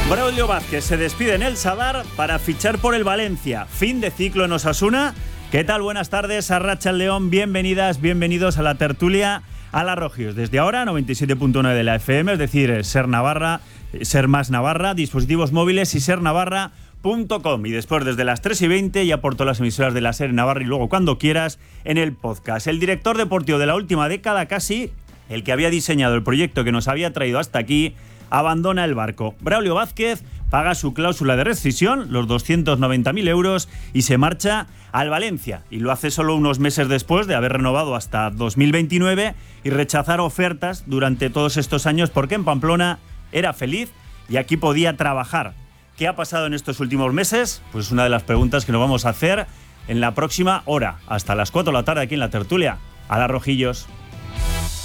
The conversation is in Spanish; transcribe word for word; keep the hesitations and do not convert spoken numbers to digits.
Braulio Vázquez se despide en el Sadar para fichar por el Valencia. Fin de ciclo en Osasuna. ¿Qué tal? Buenas tardes, Arratxa León. Bienvenidas, bienvenidos a la tertulia a la Rojios. Desde ahora, noventa y siete punto nueve de la F M, es decir, Ser Navarra, Ser Más Navarra, dispositivos móviles y ser navarra punto com. Y después, desde las tres y veinte, ya por todas las emisoras de la Ser Navarra y luego cuando quieras en el podcast. El director deportivo de la última década casi, el que había diseñado el proyecto que nos había traído hasta aquí, abandona el barco. Braulio Vázquez paga su cláusula de rescisión, los doscientos noventa mil euros, y se marcha al Valencia. Y lo hace solo unos meses después de haber renovado hasta dos mil veintinueve y rechazar ofertas durante todos estos años porque en Pamplona era feliz y aquí podía trabajar. ¿Qué ha pasado en estos últimos meses? Pues una de las preguntas que nos vamos a hacer en la próxima hora, hasta las cuatro de la tarde aquí en la tertulia a la Rojillos.